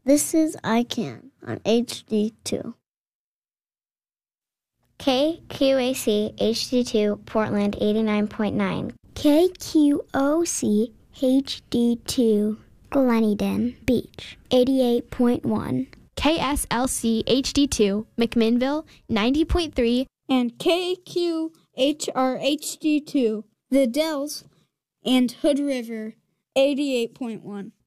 This is I Can on HD2. KQAC HD2 Portland 89.9. KQOC HD2 Gleneden Beach 88.1. KSLC HD2 McMinnville 90.3. And KQHR HD2 The Dells and Hood River 88.1.